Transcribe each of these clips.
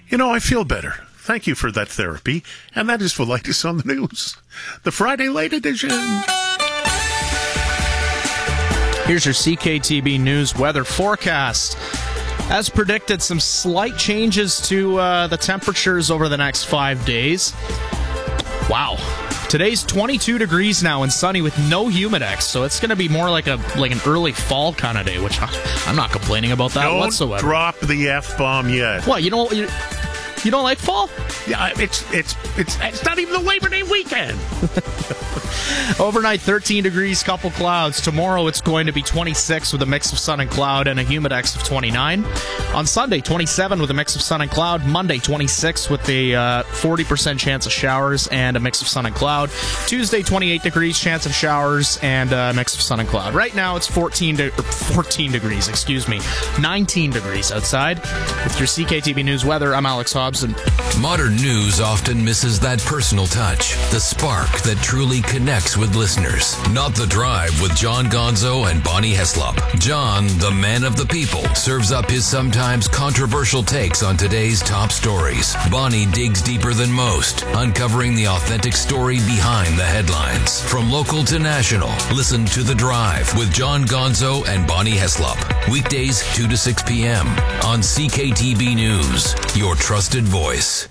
I feel better. Thank you for that therapy. And that is the latest on the news. The Friday Late Edition. Here's your CKTB News weather forecast. As predicted, some slight changes to the temperatures over the next 5 days. Wow. Today's 22 degrees now and sunny with no humidex, so it's going to be more like an early fall kind of day, which I'm not complaining about that whatsoever. Don't drop the F-bomb yet. What, you don't like fall? Yeah, it's not even the Labor Day weekend. Overnight, 13 degrees, couple clouds. Tomorrow, it's going to be 26 with a mix of sun and cloud and a humidex of 29. On Sunday, 27 with a mix of sun and cloud. Monday, 26 with a 40% chance of showers and a mix of sun and cloud. Tuesday, 28 degrees, chance of showers and a mix of sun and cloud. Right now, it's 14 degrees, 19 degrees outside. With your CKTB News weather, I'm Alex Hobson. Modern news often misses that personal touch, the spark that truly connects with listeners. Not The Drive with John Gonzo and Bonnie Heslop. John, the man of the people, serves up his sometimes controversial takes on today's top stories. Bonnie digs deeper than most, uncovering the authentic story behind the headlines. From local to national, listen to The Drive with John Gonzo and Bonnie Heslop. Weekdays 2 to 6 p.m. on CKTB News, your trusted voice.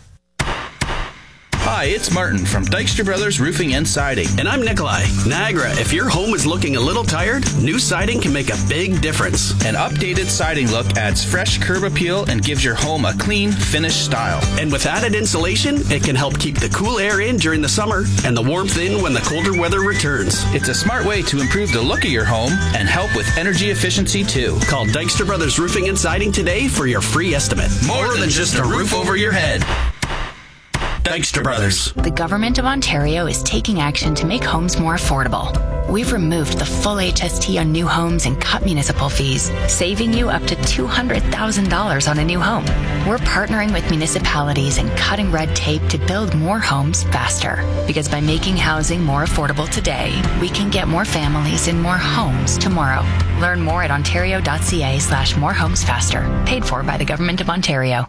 Hi, it's Martin from Dykstra Brothers Roofing and Siding. And I'm Nikolai. Niagara, if your home is looking a little tired, new siding can make a big difference. An updated siding look adds fresh curb appeal and gives your home a clean, finished style. And with added insulation, it can help keep the cool air in during the summer and the warmth in when the colder weather returns. It's a smart way to improve the look of your home and help with energy efficiency too. Call Dykstra Brothers Roofing and Siding today for your free estimate. More than just a roof over your head. Dykstra Brothers. The Government of Ontario is taking action to make homes more affordable. We've removed the full HST on new homes and cut municipal fees, saving you up to $200,000 on a new home. We're partnering with municipalities and cutting red tape to build more homes faster. Because by making housing more affordable today, we can get more families in more homes tomorrow. Learn more at ontario.ca/morehomesfaster. Paid for by the Government of Ontario.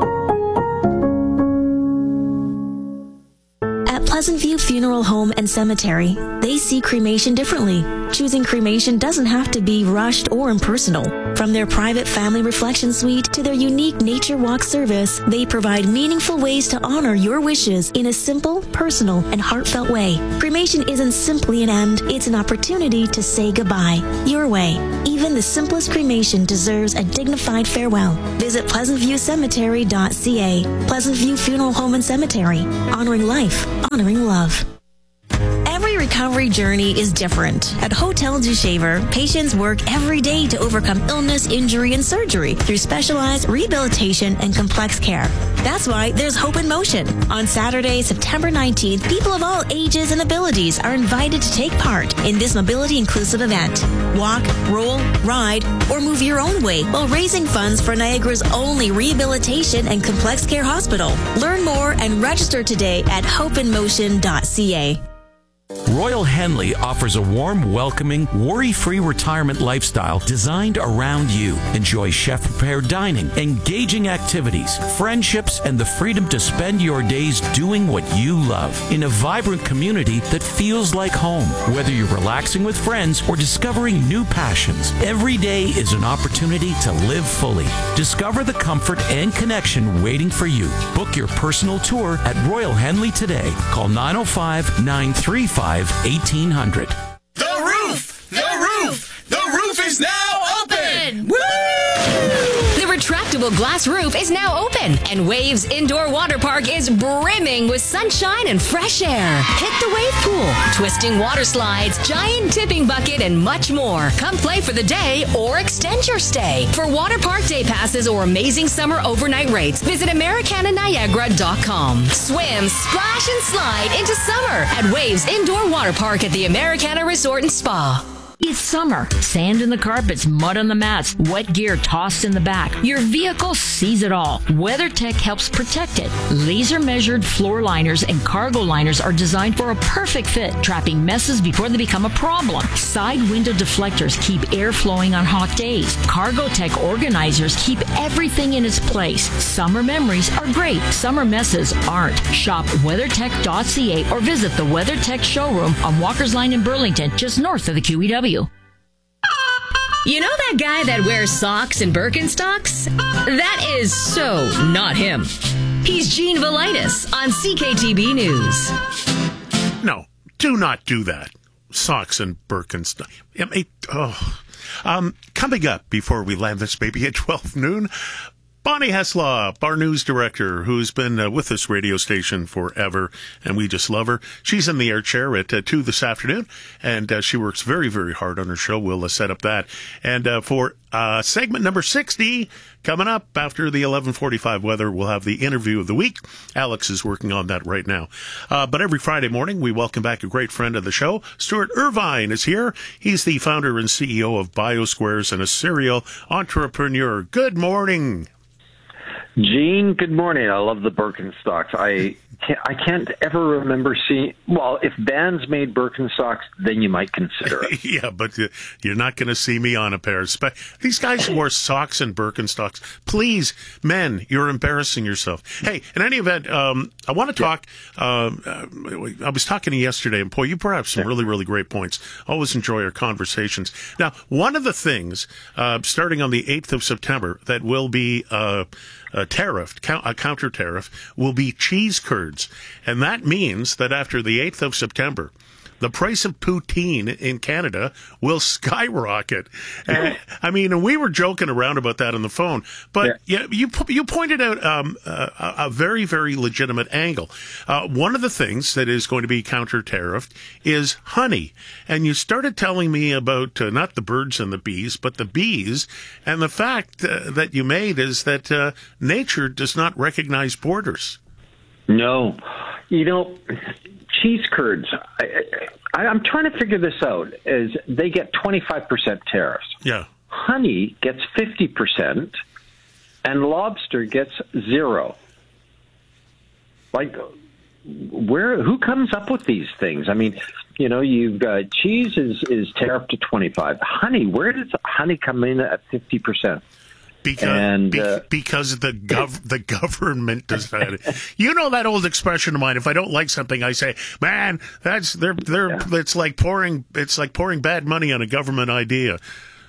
Pleasant View Funeral Home and Cemetery. They see cremation differently. Choosing cremation doesn't have to be rushed or impersonal. From their private family reflection suite to their unique nature walk service, they provide meaningful ways to honor your wishes in a simple, personal, and heartfelt way. Cremation isn't simply an end, it's an opportunity to say goodbye. Your way. Even the simplest cremation deserves a dignified farewell. Visit pleasantviewcemetery.ca. Pleasant View Funeral Home and Cemetery. Honoring life, honoring love. Every recovery journey is different. At Hotel du Shaver, patients work every day to overcome illness, injury, and surgery through specialized rehabilitation and complex care. That's why there's Hope in Motion. On Saturday, September 19th, people of all ages and abilities are invited to take part in this mobility-inclusive event. Walk, roll, ride, or move your own way while raising funds for Niagara's only rehabilitation and complex care hospital. Learn more and register today at hopeinmotion.ca. Royal Henley offers a warm, welcoming, worry-free retirement lifestyle designed around you. Enjoy chef-prepared dining, engaging activities, friendships, and the freedom to spend your days doing what you love in a vibrant community that feels like home. Whether you're relaxing with friends or discovering new passions, every day is an opportunity to live fully. Discover the comfort and connection waiting for you. Book your personal tour at Royal Henley today. Call 905-935-1800. The roof is now open! Woo! The retractable glass roof is now open, and Waves Indoor Water Park is brimming with sunshine and fresh air. Hit the wave pool, twisting water slides, giant tipping bucket, and much more. Come play for the day or extend your stay. For water park day passes or amazing summer overnight rates, visit AmericanaNiagara.com. Swim, splash, and slide into summer at Waves Indoor Water Park at the Americana Resort and Spa. It's summer. Sand in the carpets, mud on the mats, wet gear tossed in the back. Your vehicle sees it all. WeatherTech helps protect it. Laser-measured floor liners and cargo liners are designed for a perfect fit, trapping messes before they become a problem. Side window deflectors keep air flowing on hot days. Cargotech organizers keep everything in its place. Summer memories are great. Summer messes aren't. Shop WeatherTech.ca or visit the WeatherTech showroom on Walker's Line in Burlington, just north of the QEW. You know that guy that wears socks and Birkenstocks? That is so not him. He's Gene Velitis on CKTB News. No, do not do that. Socks and Birkenstocks. Coming up before we land this baby at 12 noon, Bonnie Heslop, our news director, who's been with this radio station forever, and we just love her. She's in the air chair at 2 this afternoon, and she works very, very hard on her show. We'll set up that. And for segment number 60, coming up after the 11:45 weather, we'll have the interview of the week. Alex is working on that right now. But every Friday morning, we welcome back a great friend of the show. Stuart Irvine is here. He's the founder and CEO of BioSquares and a serial entrepreneur. Good morning. Gene, good morning. I love the Birkenstocks. I can't ever remember seeing... Well, if bands made Birkenstocks, then you might consider it. Yeah, but you're not going to see me on a pair. These guys wore socks and Birkenstocks. Please, men, you're embarrassing yourself. Hey, in any event, I want to talk... I was talking to you yesterday, and boy, you brought up some really, really great points. Always enjoy our conversations. Now, one of the things, starting on the 8th of September, that will be... a counter tariff, will be cheese curds. And that means that after the 8th of September, the price of poutine in Canada will skyrocket. And, I mean, we were joking around about that on the phone, but you pointed out a very, very legitimate angle. One of the things that is going to be counter-tariffed is honey. And you started telling me about not the birds and the bees, but the bees. And the fact that you made is that nature does not recognize borders. No. You know... Cheese curds, I'm trying to figure this out, is they get 25% tariffs. Yeah. Honey gets 50%, and lobster gets 0. Like, who comes up with these things? I mean, you know, you've got cheese is tariffed to 25. Honey, where does honey come in at 50%? Because the government decided. You know that old expression of mine. If I don't like something, I say, "Man, it's like pouring bad money on a government idea."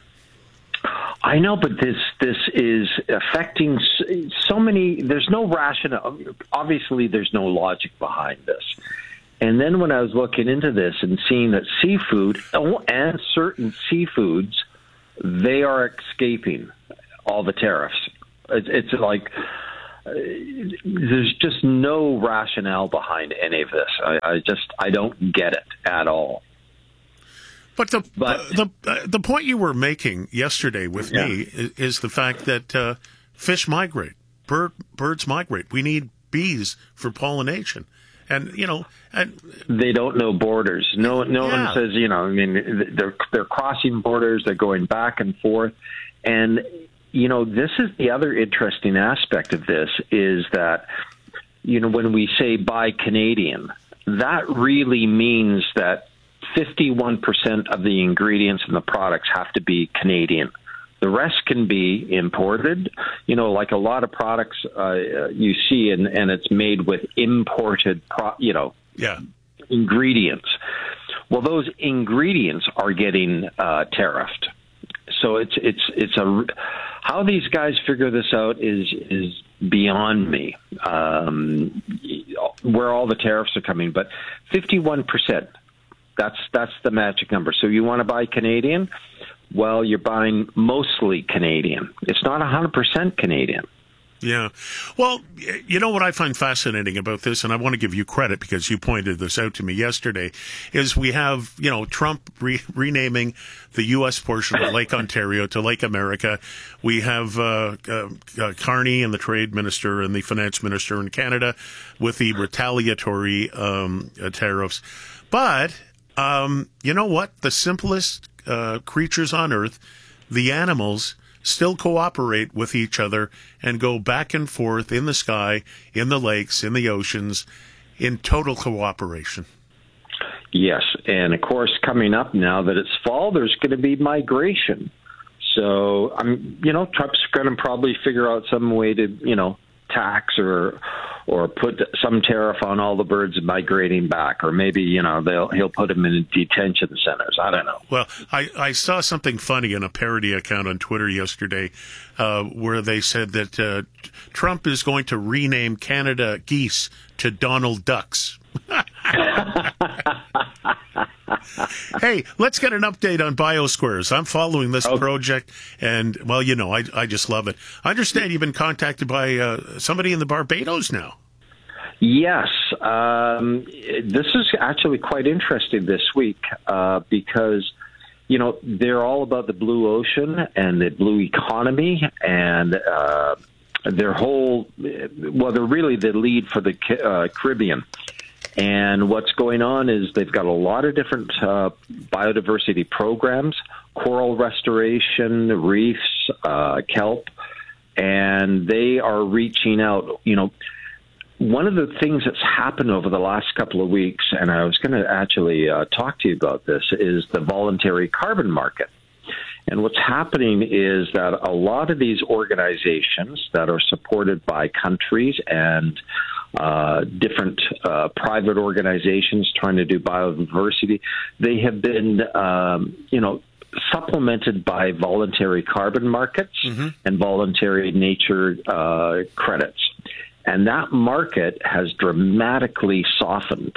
I know, but this is affecting so many. There's no rationale. Obviously, there's no logic behind this. And then when I was looking into this and seeing that seafood and certain seafoods, they are escaping all the tariffs. It's like there's just no rationale behind any of this. I don't get it at all. But the point you were making yesterday with me is the fact that fish migrate, birds migrate. We need bees for pollination. And, you know, they don't know borders. No one says, you know, I mean, they're crossing borders. They're going back and forth. And, you know, this is the other interesting aspect of this is that, you know, when we say buy Canadian, that really means that 51% of the ingredients in the products have to be Canadian. The rest can be imported. You know, like a lot of products you see, and it's made with imported, ingredients. Well, those ingredients are getting tariffed. So it's how these guys figure this out is beyond me. Where all the tariffs are coming, but 51%. That's the magic number. So you want to buy Canadian? Well, you're buying mostly Canadian. It's not 100% Canadian. Yeah. Well, you know what I find fascinating about this, and I want to give you credit because you pointed this out to me yesterday, is we have, you know, Trump renaming the U.S. portion of Lake Ontario to Lake America. We have Carney and the trade minister and the finance minister in Canada with the retaliatory tariffs. But you know what? The simplest creatures on Earth, the animals, still cooperate with each other and go back and forth in the sky, in the lakes, in the oceans, in total cooperation. Yes, and of course, coming up now that it's fall, there's going to be migration. So, Trump's going to probably figure out some way to, tax or put some tariff on all the birds migrating back, or maybe he'll put them in detention centers. I don't know. Well, I saw something funny in a parody account on Twitter yesterday, where they said that Trump is going to rename Canada geese to Donald Ducks. Hey, let's get an update on BioSquares. I'm following this project, and, well, I just love it. I understand you've been contacted by somebody in the Barbados now. Yes. This is actually quite interesting this week because, they're all about the blue ocean and the blue economy, and they're really the lead for the Caribbean. And what's going on is they've got a lot of different biodiversity programs, coral restoration, reefs, kelp, and they are reaching out. One of the things that's happened over the last couple of weeks, and I was going to actually talk to you about this, is the voluntary carbon market. And what's happening is that a lot of these organizations that are supported by countries and different private organizations trying to do biodiversity, they have been, supplemented by voluntary carbon markets and voluntary nature credits. And that market has dramatically softened.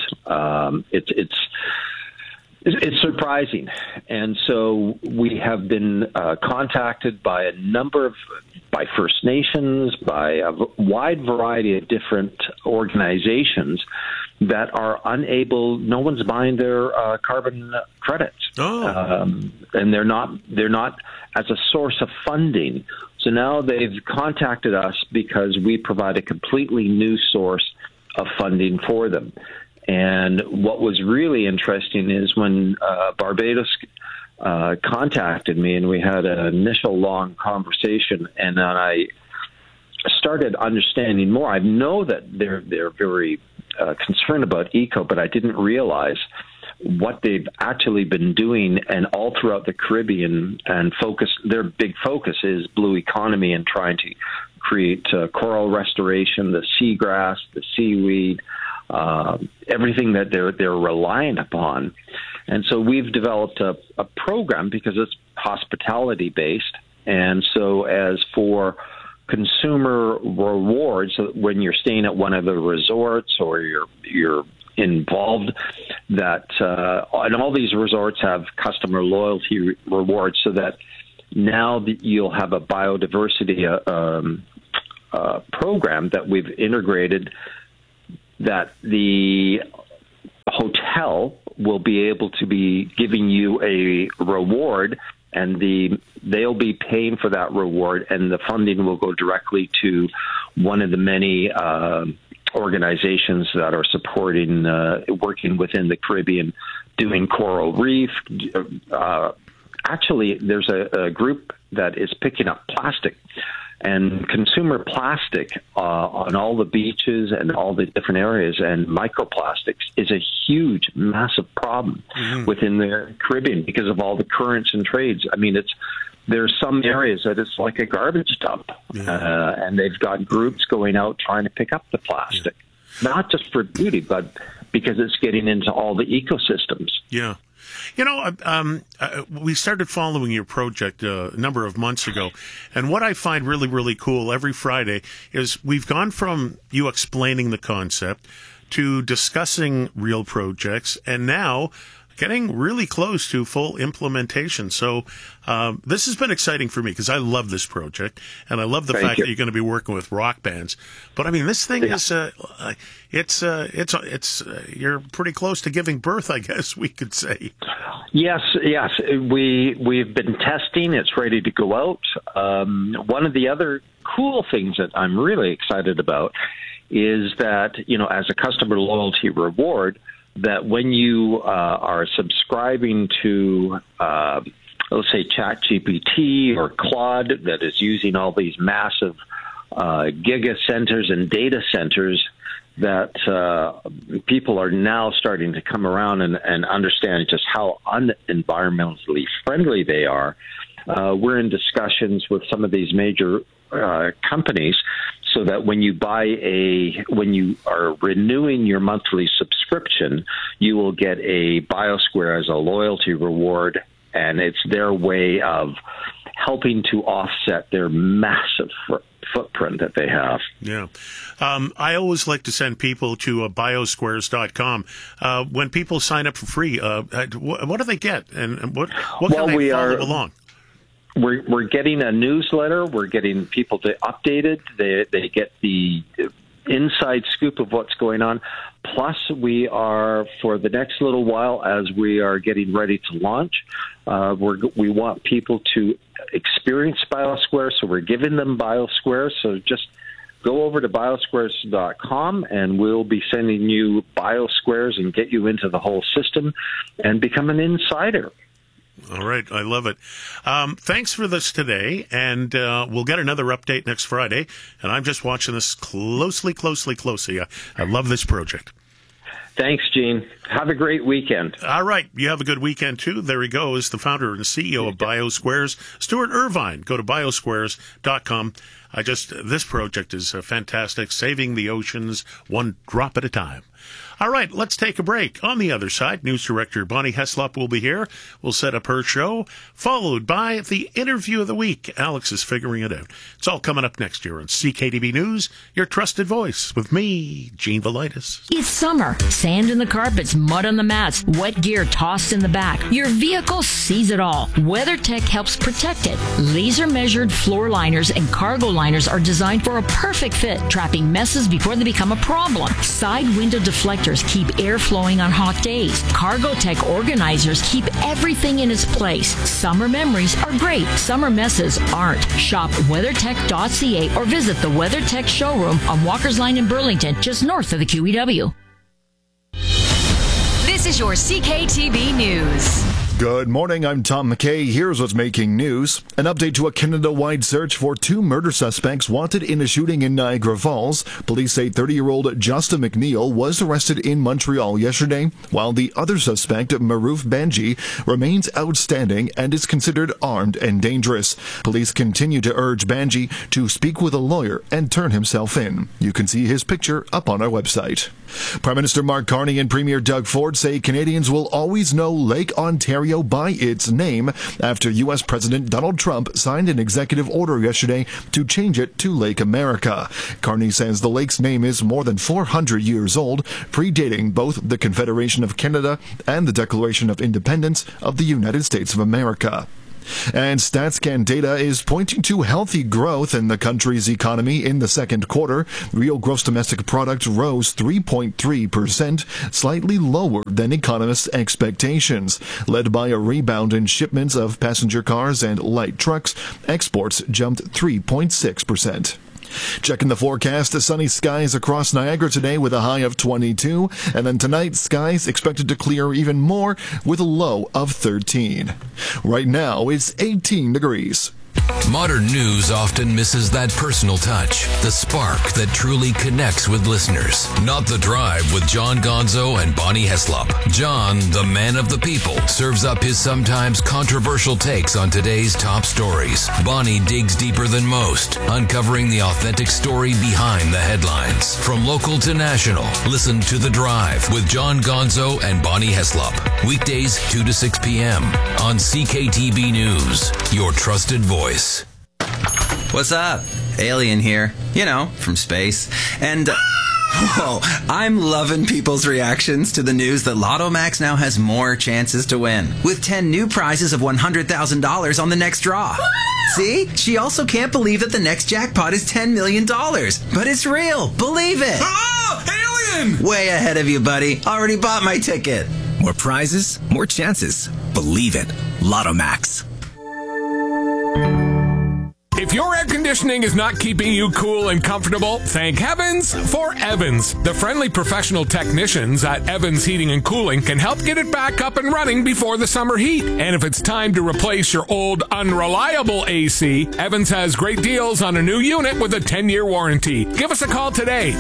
It's surprising. And so we have been contacted by by First Nations, by a wide variety of different organizations that are unable, no one's buying their carbon credits. And they're not as a source of funding. So now they've contacted us because we provide a completely new source of funding for them. And what was really interesting is when Barbados contacted me, and we had an initial long conversation, and then I started understanding more. I know that they're very concerned about eco, but I didn't realize what they've actually been doing, and all throughout the Caribbean. And their big focus is blue economy and trying to create coral restoration, the seagrass, the seaweed, everything that they're reliant upon. And so we've developed a program because it's hospitality based. And so as for consumer rewards, so when you're staying at one of the resorts or you're involved, that and all these resorts have customer loyalty rewards, so that now you'll have a biodiversity program that we've integrated, that the hotel will be able to be giving you a reward, and they'll be paying for that reward, and the funding will go directly to one of the many organizations that are supporting, working within the Caribbean, doing coral reef. Actually, there's a group that is picking up plastic and consumer plastic on all the beaches and all the different areas, and microplastics is a huge, massive problem within the Caribbean because of all the currents and trades. I mean, there's some areas that it's like a garbage dump, and they've got groups going out trying to pick up the plastic, not just for beauty, but because it's getting into all the ecosystems. Yeah. We started following your project a number of months ago, and what I find really, really cool every Friday is we've gone from you explaining the concept to discussing real projects, and now getting really close to full implementation. So this has been exciting for me because I love this project, and I love the fact that you're going to be working with rock bands. But I mean, this thing is you're pretty close to giving birth, I guess we could say. Yes. We've been testing. It's ready to go out. One of the other cool things that I'm really excited about is that, as a customer loyalty reward, that when you are subscribing to let's say ChatGPT or Claude that is using all these massive giga centers and data centers, that people are now starting to come around and understand just how unenvironmentally friendly they are. We're in discussions with some of these major companies so that when you are renewing your monthly subscription, you will get a BioSquare as a loyalty reward, and it's their way of helping to offset their massive footprint that they have. Yeah. I always like to send people to biosquares.com. When people sign up for free, what do they get? And what can they follow along? We're getting a newsletter. We're getting people to update it. They get the inside scoop of what's going on. Plus, we are, for the next little while, as we are getting ready to launch, we want people to experience BioSquare, so we're giving them BioSquare. So just go over to biosquares.com, and we'll be sending you BioSquares and get you into the whole system and become an insider. All right. I love it. Thanks for this today, and we'll get another update next Friday. And I'm just watching this closely. I love this project. Thanks, Gene. Have a great weekend. All right. You have a good weekend, too. There he goes, the founder and CEO of BioSquares, Stuart Irvine. Go to biosquares.com. This project is fantastic, saving the oceans one drop at a time. All right, let's take a break. On the other side, news director Bonnie Heslop will be here. We'll set up her show, followed by the interview of the week. Alex is figuring it out. It's all coming up next year on CKTB News, your trusted voice, with me, Gene Velitis. It's summer. Sand in the carpets, mud on the mats, wet gear tossed in the back. Your vehicle sees it all. WeatherTech helps protect it. Laser-measured floor liners and cargo liners are designed for a perfect fit, trapping messes before they become a problem. Side window deflectors keep air flowing on hot days. Cargotech organizers keep everything in its place. Summer memories are great. Summer messes aren't. Shop WeatherTech.ca or visit the WeatherTech showroom on Walker's Line in Burlington, just north of the QEW. This is your CKTB News. Good morning, I'm Tom McKay. Here's what's making news. An update to a Canada-wide search for 2 murder suspects wanted in a shooting in Niagara Falls. Police say 30-year-old Justin McNeil was arrested in Montreal yesterday, while the other suspect, Maruf Banji, remains outstanding and is considered armed and dangerous. Police continue to urge Banji to speak with a lawyer and turn himself in. You can see his picture up on our website. Prime Minister Mark Carney and Premier Doug Ford say Canadians will always know Lake Ontario by its name after U.S. President Donald Trump signed an executive order yesterday to change it to Lake America. Carney says the lake's name is more than 400 years old, predating both the Confederation of Canada and the Declaration of Independence of the United States of America. And StatsCan data is pointing to healthy growth in the country's economy in the second quarter. Real gross domestic product rose 3.3%, slightly lower than economists' expectations. Led by a rebound in shipments of passenger cars and light trucks, exports jumped 3.6%. Checking the forecast, sunny skies across Niagara today with a high of 22. And then tonight, skies expected to clear even more with a low of 13. Right now, it's 18 degrees. Modern news often misses that personal touch, the spark that truly connects with listeners. Not The Drive with John Gonzo and Bonnie Heslop. John, the man of the people, serves up his sometimes controversial takes on today's top stories. Bonnie digs deeper than most, uncovering the authentic story behind the headlines. From local to national, listen to The Drive with John Gonzo and Bonnie Heslop. Weekdays 2 to 6 p.m. on CKTB News, your trusted voice. What's up? Alien here. You know, from space. And, whoa, I'm loving people's reactions to the news that Lotto Max now has more chances to win, with 10 new prizes of $100,000 on the next draw. See? She also can't believe that the next jackpot is $10 million. But it's real. Believe it. Oh, alien! Way ahead of you, buddy. Already bought my ticket. More prizes, more chances. Believe it. Lotto Max. If your air conditioning is not keeping you cool and comfortable, thank heavens for Evans. The friendly professional technicians at Evans Heating and Cooling can help get it back up and running before the summer heat. And if it's time to replace your old unreliable AC, Evans has great deals on a new unit with a 10-year warranty. Give us a call today,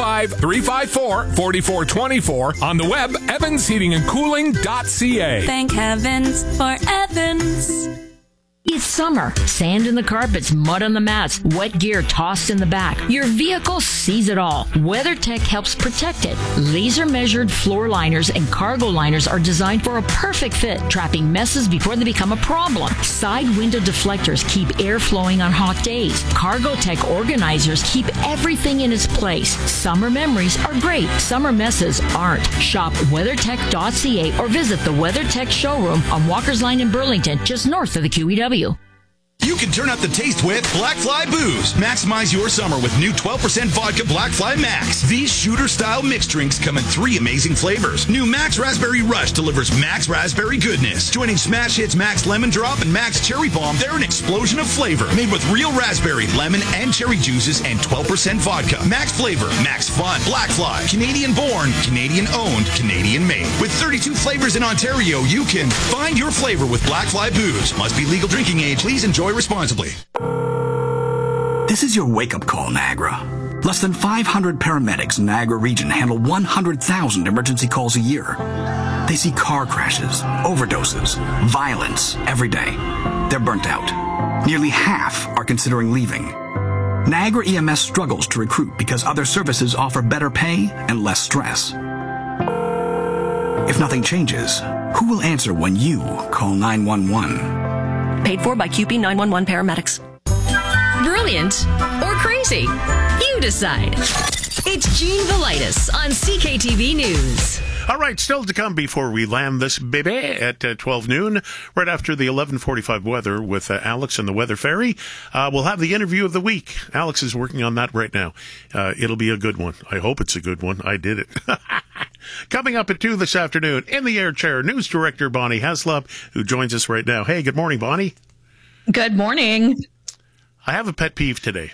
905-354-4424, on the web, evansheatingandcooling.ca. Thank heavens for Evans. It's summer. Sand in the carpets, mud on the mats, wet gear tossed in the back. Your vehicle sees it all. WeatherTech helps protect it. Laser-measured floor liners and cargo liners are designed for a perfect fit, trapping messes before they become a problem. Side window deflectors keep air flowing on hot days. CargoTech organizers keep everything in its place. Summer memories are great. Summer messes aren't. Shop WeatherTech.ca or visit the WeatherTech showroom on Walker's Line in Burlington, just north of the QEW. You can turn up the taste with Black Fly Booze. Maximize your summer with new 12% vodka Black Fly Max. These shooter-style mixed drinks come in 3 amazing flavors. New Max Raspberry Rush delivers Max Raspberry goodness. Joining Smash Hits Max Lemon Drop and Max Cherry Bomb, they're an explosion of flavor. Made with real raspberry, lemon, and cherry juices and 12% vodka. Max Flavor, Max Fun, Black Fly. Canadian born, Canadian owned, Canadian made. With 32 flavors in Ontario, you can find your flavor with Black Fly Booze. Must be legal drinking age. Please enjoy responsibly. This is your wake-up call, Niagara. Less than 500 paramedics in Niagara region handle 100,000 emergency calls a year. They see car crashes, overdoses, violence every day. They're burnt out. Nearly half are considering leaving. Niagara EMS struggles to recruit because other services offer better pay and less stress. If nothing changes, who will answer when you call 911? Paid for by QP 911 paramedics. Brilliant or crazy? You decide. It's Gene Velitis on CKTV News. All right, still to come before we land this baby at 12 noon, right after the 11:45 weather with Alex and the Weather Fairy. We'll have the interview of the week. Alex is working on that right now. It'll be a good one. I hope it's a good one. I did it. Coming up at 2 this afternoon, in the air chair, news director Bonnie Heslop, who joins us right now. Hey, good morning, Bonnie. Good morning. I have a pet peeve today.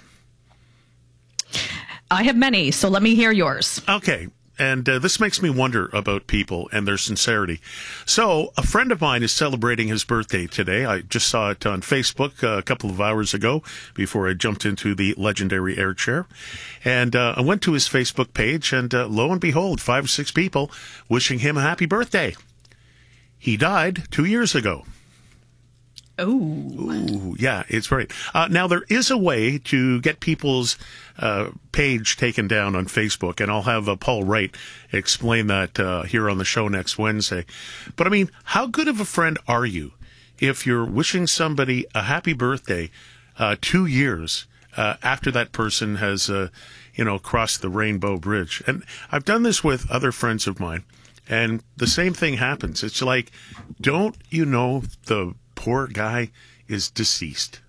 I have many, so let me hear yours. Okay. And this makes me wonder about people and their sincerity. So a friend of mine is celebrating his birthday today. I just saw it on Facebook a couple of hours ago before I jumped into the legendary air chair. And I went to his Facebook page, and lo and behold, 5 or 6 people wishing him a happy birthday. He died 2 years ago. Oh, yeah, it's right. Now, there is a way to get people's page taken down on Facebook, and I'll have Paul Wright explain that here on the show next Wednesday. But, I mean, how good of a friend are you if you're wishing somebody a happy birthday 2 years after that person has, crossed the Rainbow Bridge? And I've done this with other friends of mine, and the same thing happens. It's like, don't you know the poor guy is deceased?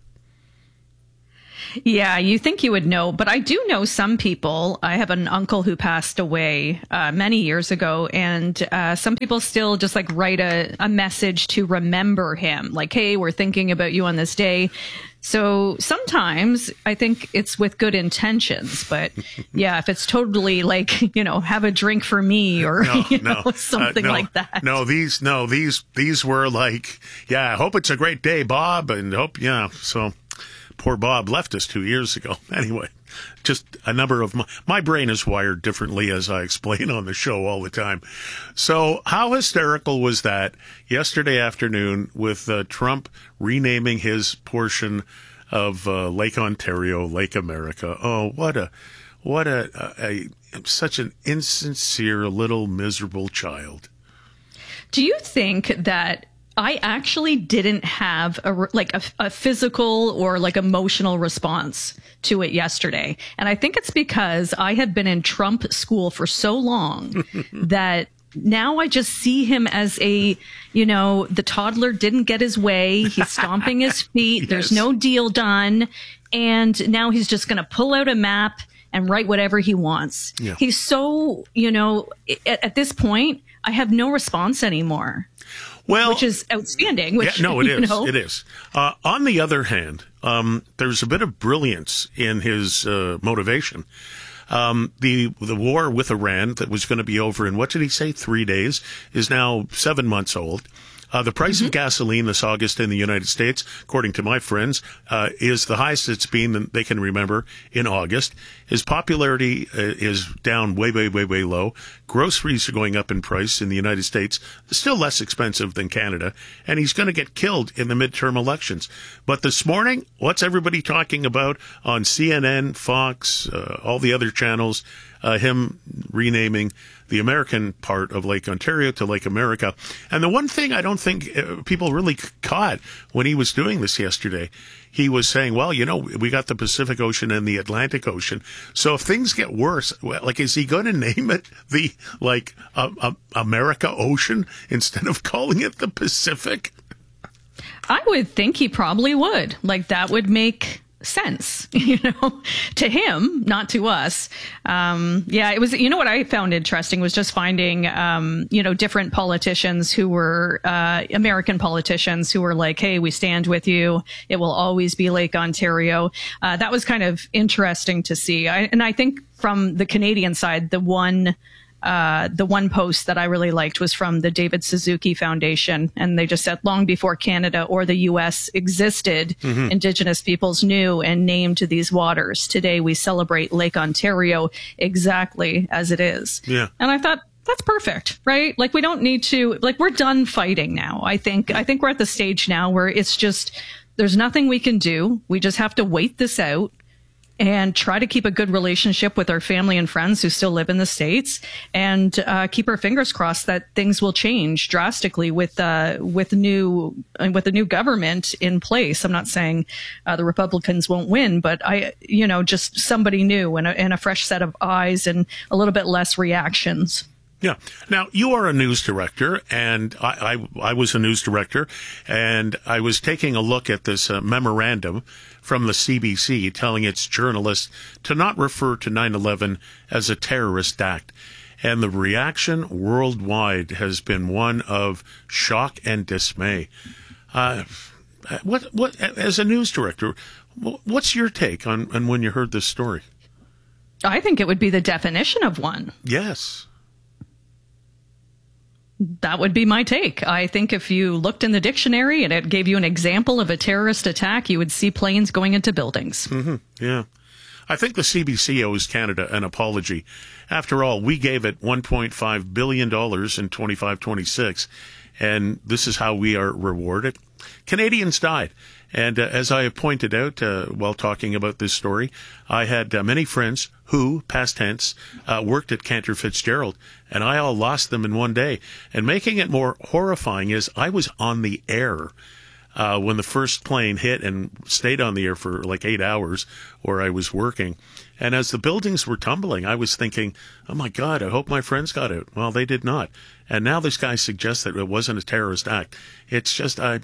Yeah, you think you would know, but I do know some people. I have an uncle who passed away many years ago, and some people still just like write a message to remember him, like, hey, we're thinking about you on this day. So sometimes I think it's with good intentions, but yeah, if it's totally like, have a drink for me or something like that. These were like, yeah, I hope it's a great day, Bob, and hope, so poor Bob left us 2 years ago. Anyway, just a number of my brain is wired differently, as I explain on the show all the time. So how hysterical was that yesterday afternoon with Trump renaming his portion of Lake Ontario, Lake America? Oh, what a such an insincere little miserable child. Do you think that I actually didn't have a physical or like emotional response to it yesterday? And I think it's because I have been in Trump school for so long that now I just see him as the toddler didn't get his way. He's stomping his feet. Yes. There's no deal done. And now he's just going to pull out a map and write whatever he wants. Yeah. He's so, at this point, I have no response anymore. Well, which is outstanding. Which, it is. It is. On the other hand, there's a bit of brilliance in his motivation. The war with Iran that was going to be over in, what did he say, 3 days, is now 7 months old. The price of gasoline this August in the United States, according to my friends, is the highest it's been that they can remember in August. His popularity is down way, way, way, way low. Groceries are going up in price in the United States, still less expensive than Canada, and he's going to get killed in the midterm elections. But this morning, what's everybody talking about on CNN, Fox, all the other channels? Him renaming the American part of Lake Ontario to Lake America. And the one thing I don't think people really caught when he was doing this yesterday, he was saying, well, you know, we got the Pacific Ocean and the Atlantic Ocean. So if things get worse, like, is he going to name it the, America Ocean instead of calling it the Pacific? I would think he probably would. Like, that would make sense, to him, not to us. It was, what I found interesting was just finding, different politicians who were, American politicians who were like, hey, we stand with you. It will always be Lake Ontario. That was kind of interesting to see. I think from the Canadian side, the one post that I really liked was from the David Suzuki Foundation. And they just said, long before Canada or the U.S. existed, Indigenous peoples knew and named these waters. Today, we celebrate Lake Ontario exactly as it is. Yeah. And I thought, that's perfect, right? Like, we don't need to, we're done fighting now. I think we're at the stage now where it's just, there's nothing we can do. We just have to wait this out and try to keep a good relationship with our family and friends who still live in the States, and keep our fingers crossed that things will change drastically with the new government in place. I'm not saying the Republicans won't win, but just somebody new and a fresh set of eyes and a little bit less reactions. Yeah. Now, you are a news director, and I was a news director, and I was taking a look at this memorandum from the CBC telling its journalists to not refer to 9/11 as a terrorist act. And the reaction worldwide has been one of shock and dismay. What as a news director, what's your take on when you heard this story? I think it would be the definition of one. Yes. That would be my take. I think if you looked in the dictionary and it gave you an example of a terrorist attack, you would see planes going into buildings. Mm-hmm. Yeah. I think the CBC owes Canada an apology. After all, we gave it $1.5 billion in 25-26, and this is how we are rewarded. Canadians died. And as I have pointed out while talking about this story, I had many friends who, past tense, worked at Cantor Fitzgerald, and I all lost them in one day. And making it more horrifying is I was on the air when the first plane hit and stayed on the air for like 8 hours where I was working. And as the buildings were tumbling, I was thinking, oh, my God, I hope my friends got out. Well, they did not. And now this guy suggests that it wasn't a terrorist act. It's just I'm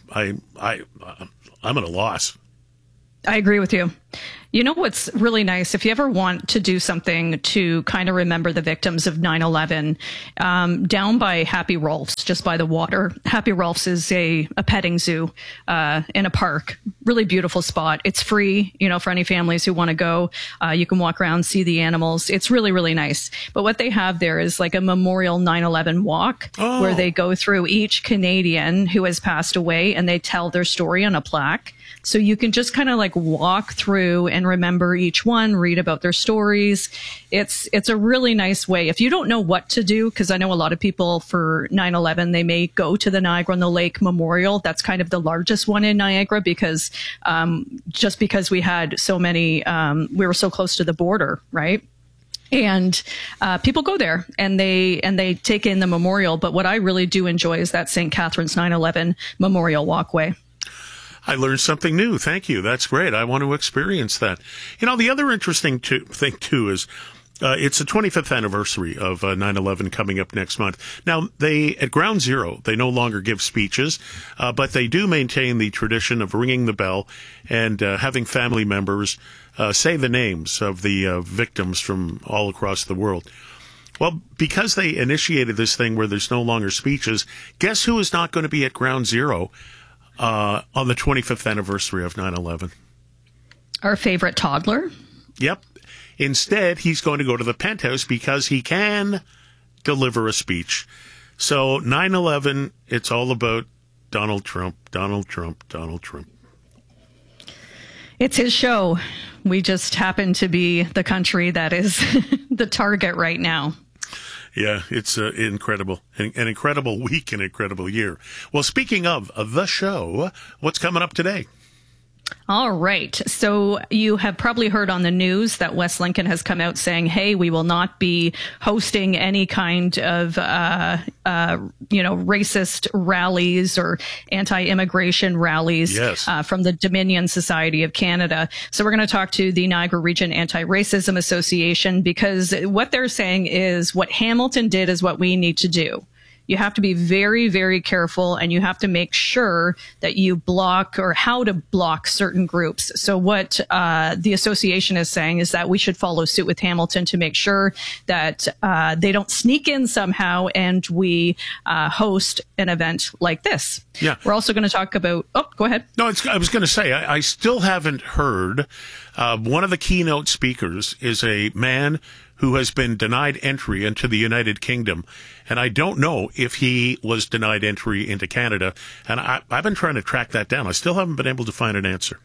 at a loss. I agree with you. You know what's really nice? If you ever want to do something to kind of remember the victims of 9/11, down by Happy Rolf's, just by the water. Happy Rolf's is a petting zoo in a park. Really beautiful spot. It's free, for any families who want to go. You can walk around, see the animals. It's really, really nice. But what they have there is like a memorial 9/11 walk where they go through each Canadian who has passed away and they tell their story on a plaque. So you can just kind of like walk through and remember each one, read about their stories. It's a really nice way. If you don't know what to do, because I know a lot of people for 9/11, they may go to the Niagara-on-the-Lake Memorial. That's kind of the largest one in Niagara because just because we had so many, we were so close to the border, right? And people go there and they take in the memorial. But what I really do enjoy is that St. Catharines 9/11 Memorial Walkway. I learned something new. Thank you. That's great. I want to experience that. The other interesting thing, too, is it's the 25th anniversary of 9/11 coming up next month. Now, at Ground Zero, they no longer give speeches, but they do maintain the tradition of ringing the bell and having family members say the names of the victims from all across the world. Well, because they initiated this thing where there's no longer speeches, guess who is not going to be at Ground Zero on the 25th anniversary of 9/11? Our favorite toddler. Yep. Instead, he's going to go to the penthouse because he can deliver a speech. So 9/11, it's all about Donald Trump, Donald Trump, Donald Trump. It's his show. We just happen to be the country that is the target right now. Yeah, it's incredible. An incredible week, an incredible year. Well, speaking of the show, what's coming up today? All right. So you have probably heard on the news that West Lincoln has come out saying, hey, we will not be hosting any kind of, racist rallies or anti-immigration rallies from the Dominion Society of Canada. So we're going to talk to the Niagara Region Anti-Racism Association, because what they're saying is what Hamilton did is what we need to do. You have to be very, very careful, and you have to make sure that you block or how to block certain groups. So what the association is saying is that we should follow suit with Hamilton to make sure that they don't sneak in somehow and we host an event like this. Yeah. We're also going to talk about... Oh, go ahead. No, I was going to say, I still haven't heard. One of the keynote speakers is a man who has been denied entry into the United Kingdom. And I don't know if he was denied entry into Canada. And I've been trying to track that down. I still haven't been able to find an answer.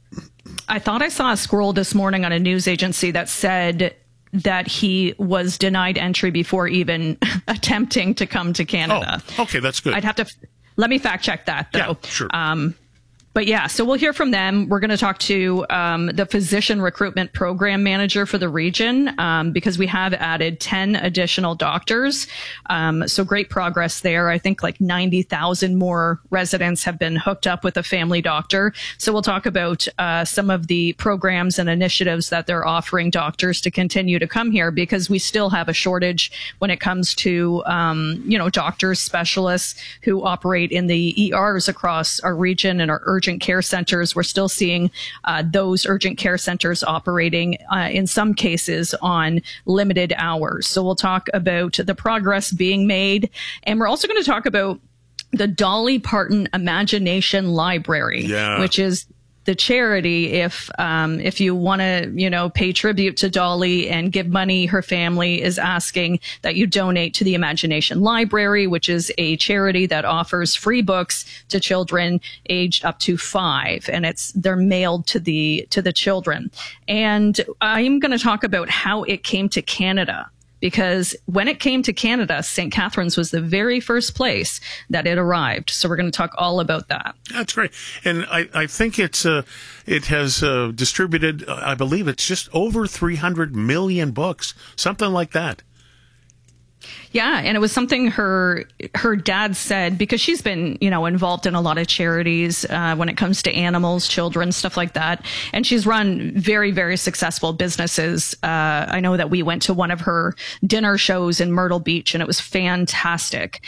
I thought I saw a scroll this morning on a news agency that said that he was denied entry before even attempting to come to Canada. Oh, okay, that's good. I'd have to... Let me fact check that, though. Yeah, sure. But yeah, so we'll hear from them. We're going to talk to the physician recruitment program manager for the region because we have added 10 additional doctors. So great progress there. I think like 90,000 more residents have been hooked up with a family doctor. So we'll talk about some of the programs and initiatives that they're offering doctors to continue to come here, because we still have a shortage when it comes to, doctors, specialists who operate in the ERs across our region and our urgent care centers. We're still seeing those urgent care centers operating in some cases on limited hours. So we'll talk about the progress being made. And we're also going to talk about the Dolly Parton Imagination Library, which is the charity, if you want to, pay tribute to Dolly and give money, her family is asking that you donate to the Imagination Library, which is a charity that offers free books to children aged up to 5, and they're mailed to the children. And I'm going to talk about how it came to Canada, because when it came to Canada, St. Catharines was the very first place that it arrived. So we're going to talk all about that. That's great. And I think it has distributed, I believe it's just over 300 million books, something like that. Yeah, and it was something her dad said, because she's been, involved in a lot of charities when it comes to animals, children, stuff like that. And she's run very, very successful businesses. I know that we went to one of her dinner shows in Myrtle Beach, and it was fantastic.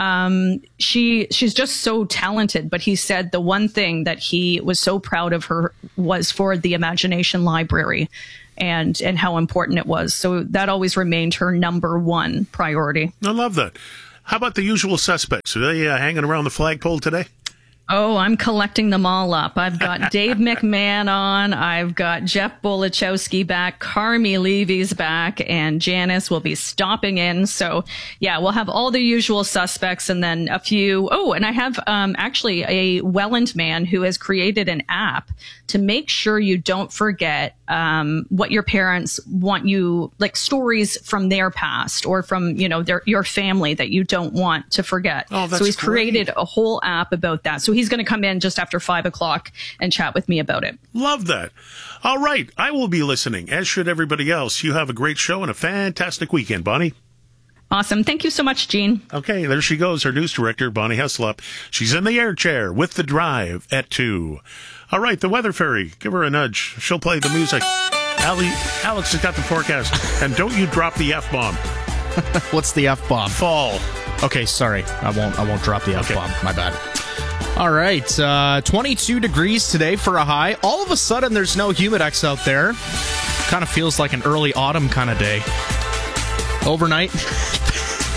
She's just so talented, but he said the one thing that he was so proud of her was for the Imagination Library. And how important it was. So that always remained her number one priority. I love that. How about the usual suspects? Are they hanging around the flagpole today? Oh, I'm collecting them all up. I've got Dave McMahon on. I've got Jeff Bolachowski back. Carmi Levy's back. And Janice will be stopping in. So, yeah, we'll have all the usual suspects and then a few. Oh, and I have actually a Welland man who has created an app to make sure you don't forget what your parents want you, like stories from their past or from, your family that you don't want to forget. Oh, that's so he's great. created a whole app about that. So he's going to come in just after 5 o'clock and chat with me about it. Love that. All right. I will be listening, as should everybody else. You have a great show and a fantastic weekend, Bonnie. Awesome. Thank you so much, Gene. Okay, there she goes, our news director, Bonnie Heslop. She's in the air chair with The Drive at 2. All right, the Weather Fairy. Give her a nudge. She'll play the music. Alex has got the forecast. And don't you drop the F-bomb. What's the F-bomb? Fall. Okay, sorry. I won't drop the F-bomb. Okay. My bad. All right, 22 degrees today for a high. All of a sudden, there's no Humidex out there. Kind of feels like an early autumn kind of day. Overnight,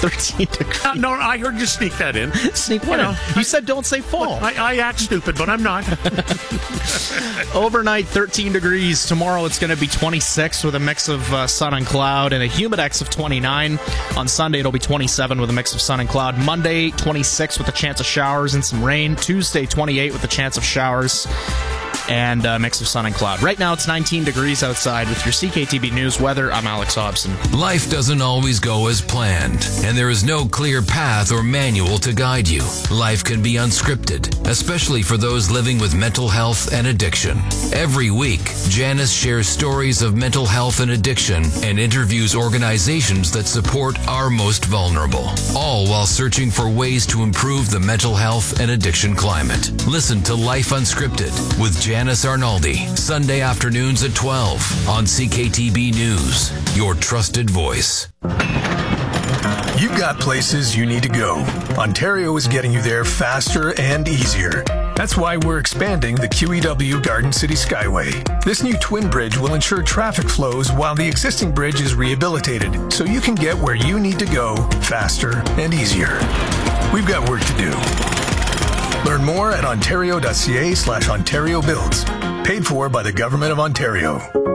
13 degrees. No, I heard you sneak that in. Sneak what in? You said don't say fall. I act stupid, but I'm not. Overnight, 13 degrees. Tomorrow it's going to be 26 with a mix of sun and cloud and a humidex of 29. On Sunday it'll be 27 with a mix of sun and cloud. Monday, 26 with a chance of showers and some rain. Tuesday, 28 with a chance of showers and a mix of sun and cloud. Right now it's 19 degrees outside. With your CKTB News weather, I'm Alex Hobson. Life doesn't always go as planned, and there is no clear path or manual to guide you. Life can be unscripted, especially for those living with mental health and addiction. Every week, Janice shares stories of mental health and addiction and interviews organizations that support our most vulnerable, all while searching for ways to improve the mental health and addiction climate. Listen to Life Unscripted with Janice Arnaldi, Sunday afternoons at 12 on CKTB News, your trusted voice. You've got places you need to go. Ontario is getting you there faster and easier. That's why we're expanding the QEW Garden City Skyway. This new twin bridge will ensure traffic flows while the existing bridge is rehabilitated, so you can get where you need to go faster and easier. We've got work to do. Learn more at ontario.ca/Ontario Builds. Paid for by the Government of Ontario.